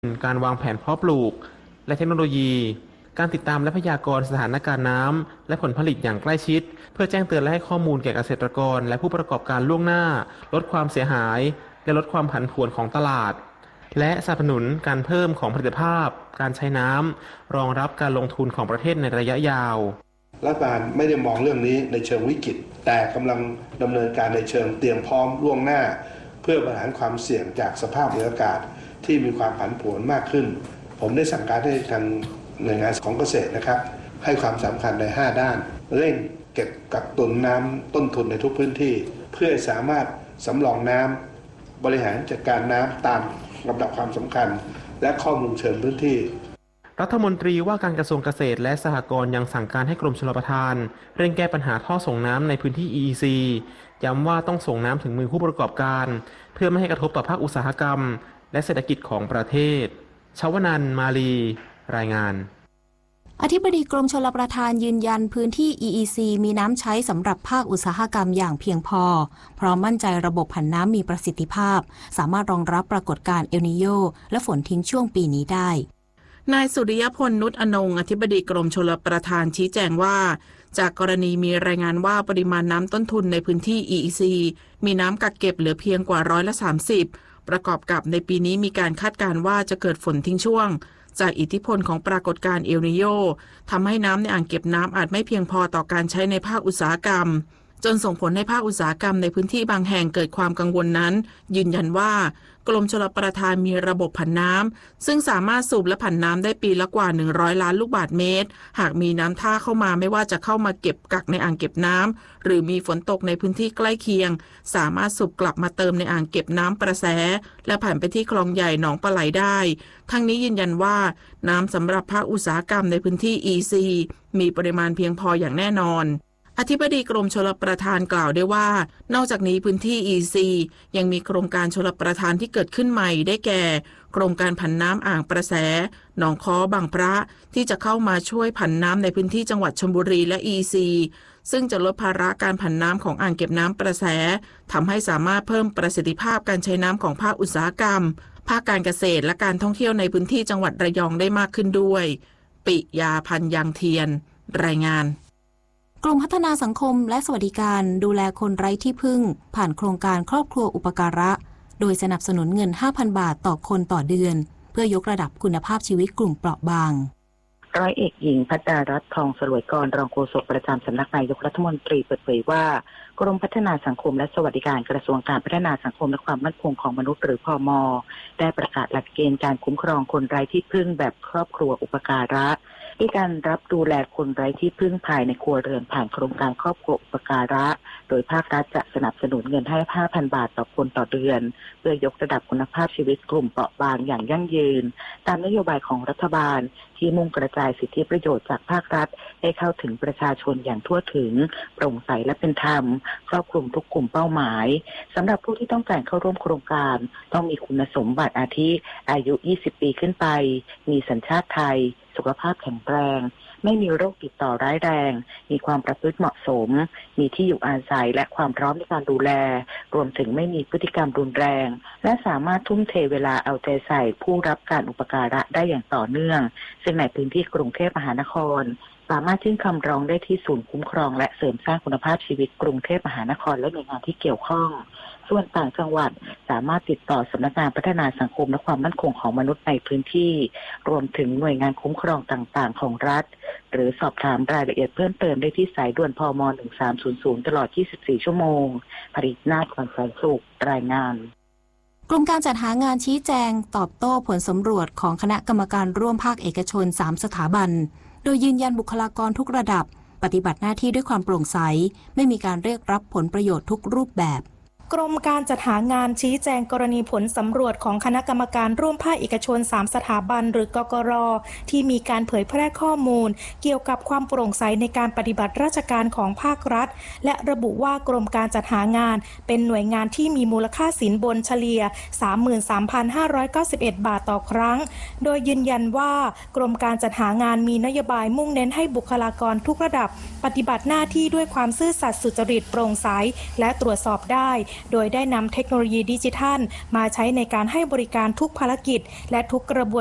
การวางแผนเพาะปลูกและเทคโนโลยีการติดตามและพยากรณ์สถานการณ์น้ำและผลผลิตอย่างใกล้ชิดเพื่อแจ้งเตือนและให้ข้อมูลแก่เกษตรกรและผู้ประกอบการล่วงหน้าลดความเสียหายและลดความผันผวนของตลาดและสนับสนุนการเพิ่มของผลิตภาพการใช้น้ำรองรับการลงทุนของประเทศในระยะยาวรัฐบาลไม่ได้มองเรื่องนี้ในเชิงวิกฤตแต่กำลังดำเนินการในเชิงเตรียมพร้อมล่วงหน้าเพื่อบริหารความเสี่ยงจากสภาพภูมิอากาศที่มีความผันผวนมากขึ้นผมได้สั่งการให้ทางหน่วยงานของเกษตรนะครับให้ความสำคัญใน5ด้านเร่งเก็บกักตุนน้ำต้นทุนในทุกพื้นที่เพื่อสามารถสำรองน้ำบริหารจัดการน้ำตามลำดับความสำคัญและข้อมูลเชิงพื้นที่รัฐมนตรีว่าการกระทรวงเกษตรและสหกรณ์ยังสั่งการให้กรมชลประทานเร่งแก้ปัญหาท่อส่งน้ำในพื้นที่ EEC ย้ำว่าต้องส่งน้ำถึงมือผู้ประกอบการเพื่อไม่ให้กระทบต่อภาคอุตสาหกรรมและเศรษฐกิจของประเทศชวนันท์มาลีรายงานอธิบดีกรมชลประทานยืนยันพื้นที่ EEC มีน้ำใช้สำหรับภาคอุตสาหกรรมอย่างเพียงพอพร้อมมั่นใจระบบผันน้ำมีประสิทธิภาพสามารถรองรับปรากฏการณ์เอลนีโญและฝนทิ้งช่วงปีนี้ได้นายสุริยพลนุชอนงค์อธิบดีกรมชลประทานชี้แจงว่าจากกรณีมีรายงานว่าปริมาณน้ำต้นทุนในพื้นที่ EEC มีน้ำกักเก็บเหลือเพียงกว่า30%ประกอบกับในปีนี้มีการคาดการณ์ว่าจะเกิดฝนทิ้งช่วงจากอิทธิพลของปรากฏการณ์เอลนีโญทำให้น้ำในอ่างเก็บน้ำอาจไม่เพียงพอต่อการใช้ในภาคอุตสาหกรรมจนส่งผลให้ภาคอุตสาหกรรมในพื้นที่บางแห่งเกิดความกังวลนั้นยืนยันว่ากรมชลประทานมีระบบผันน้ำซึ่งสามารถสูบและผันน้ำได้ปีละกว่า100ล้านลูกบาศก์เมตรหากมีน้ำท่าเข้ามาไม่ว่าจะเข้ามาเก็บกักในอ่างเก็บน้ำหรือมีฝนตกในพื้นที่ใกล้เคียงสามารถสูบกลับมาเติมในอ่างเก็บน้ำประแสและผ่านไปที่คลองใหญ่หนองปลาไหลได้ทั้งนี้ยืนยันว่าน้ำสำหรับภาคอุตสาหกรรมในพื้นที่ EEC มีปริมาณเพียงพออย่างแน่นอนอธิบดีกรมชลประทานกล่าวได้ว่านอกจากนี้พื้นที่ EEC ยังมีโครงการชลประทานที่เกิดขึ้นใหม่ได้แก่โครงการผันน้ำอ่างประแสหนองค้อบางพระที่จะเข้ามาช่วยผันน้ำในพื้นที่จังหวัดชลบุรีและ EEC ซึ่งจะลดภาระการผันน้ำของอ่างเก็บน้ำประแสทำให้สามารถเพิ่มประสิทธิภาพการใช้น้ำของภาคอุตสาหกรรมภาคการเกษตรและการท่องเที่ยวในพื้นที่จังหวัดระยองได้มากขึ้นด้วยปิยาพันธ์ยังเทียนรายงานกรมพัฒนาสังคมและสวัสดิการดูแลคนไร้ที่พึ่งผ่านโครงการครอบครัวอุปการะโดยสนับสนุนเงิน 5,000 บาทต่อคนต่อเดือนเพื่อยกระดับคุณภาพชีวิตกลุ่มเปราะบางร้อยเอกหญิงภัตรารัตน์ทองสลวยกรรองโฆษกประจำสำนักนายกรัฐมนตรีเปิดเผยว่ากรมพัฒนาสังคมและสวัสดิการกระทรวงการพัฒนาสังคมและความมั่นคงของมนุษย์หรือพม.ได้ประกาศหลักเกณฑ์การคุ้มครองคนไร้ที่พึ่งแบบครอบครัวอุปการะที่การรับดูแลคนไร้ที่พึ่งภายในครัวเรือนผ่านโครงการครอบครัวอุปการะโดยภาครัฐจะสนับสนุนเงินให้ 5,000 บาทต่อคนต่อเดือนเพื่อยกระดับคุณภาพชีวิตกลุ่มเปราะบางอย่างยั่งยืนตามนโยบายของรัฐบาลที่มุ่งกระจายสิทธิประโยชน์จากภาครัฐให้เข้าถึงประชาชนอย่างทั่วถึงโปร่งใสและเป็นธรรมครอบคลุมทุกกลุ่มเป้าหมายสำหรับผู้ที่ต้องการเข้าร่วมโครงการต้องมีคุณสมบัติอาทิอายุ 20 ปีขึ้นไปมีสัญชาติไทยสุขภาพแข็งแรงไม่มีโรคติดต่อร้ายแรงมีความประพฤติเหมาะสมมีที่อยู่อาศัยและความพร้อมในการดูแลรวมถึงไม่มีพฤติกรรมรุนแรงและสามารถทุ่มเทเวลาเอาใจใส่ผู้รับการอุปการะได้อย่างต่อเนื่องซึ่งในพื้นที่กรุงเทพมหานครสามารถยื่นคำร้องได้ที่ศูนย์คุ้มครองและเสริมสร้างคุณภาพชีวิตกรุงเทพมหานครและหน่วยงานที่เกี่ยวข้องส่วนต่างจังหวัดสามารถติดต่อสำนักงานพัฒนาสังคมและความมั่นคงของมนุษย์ในพื้นที่รวมถึงหน่วยงานคุ้มครองต่างๆของรัฐหรือสอบถามรายละเอียดเพิ่มเติมได้ที่สายด่วนพม1300ตลอด24ชั่วโมงผลิตนาถ ขวัญแสงสุขรายงานกรมการจัดหางานชี้แจงตอบโต้ผลสำรวจของคณะกรรมการร่วมภาคเอกชน3สถาบันโดยยืนยันบุคลากรทุกระดับปฏิบัติหน้าที่ด้วยความโปร่งใสไม่มีการเรียกรับผลประโยชน์ทุกรูปแบบกรมการจัดหางานชี้แจงกรณีผลสำรวจของคณะกรรมการร่วมภาคเอกชน3สถาบันหรือกกร.ที่มีการเผยแพร่ข้อมูลเกี่ยวกับความโปร่งใสในการปฏิบัติราชการของภาครัฐและระบุว่ากรมการจัดหางานเป็นหน่วยงานที่มีมูลค่าสินบนเฉลี่ย 33,591 บาทต่อครั้งโดยยืนยันว่ากรมการจัดหางานมีนโยบายมุ่งเน้นให้บุคลากรทุกระดับปฏิบัติหน้าที่ด้วยความซื่อสัตย์สุจริตโปร่งใสและตรวจสอบได้โดยได้นำเทคโนโลยีดิจิทัลมาใช้ในการให้บริการทุกภารกิจและทุกกระบวน